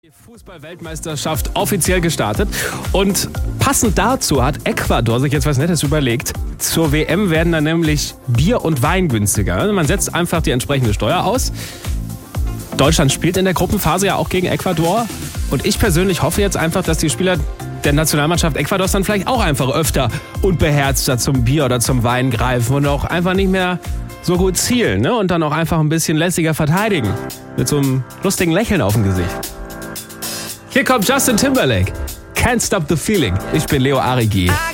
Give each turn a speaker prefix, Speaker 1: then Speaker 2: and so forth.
Speaker 1: Die Fußball-Weltmeisterschaft offiziell gestartet und passend dazu hat Ecuador sich jetzt was Nettes überlegt. Zur WM werden dann nämlich Bier und Wein günstiger. Also man setzt einfach die entsprechende Steuer aus. Deutschland spielt in der Gruppenphase ja auch gegen Ecuador und ich persönlich hoffe jetzt einfach, dass die Spieler der Nationalmannschaft Ecuadors dann vielleicht auch einfach öfter und beherzter zum Bier oder zum Wein greifen und auch einfach nicht mehr so gut zielen, ne? Und dann auch einfach ein bisschen lässiger verteidigen. Mit so einem lustigen Lächeln auf dem Gesicht. Hier kommt Justin Timberlake. Can't Stop the Feeling. Ich bin Leo Arigi.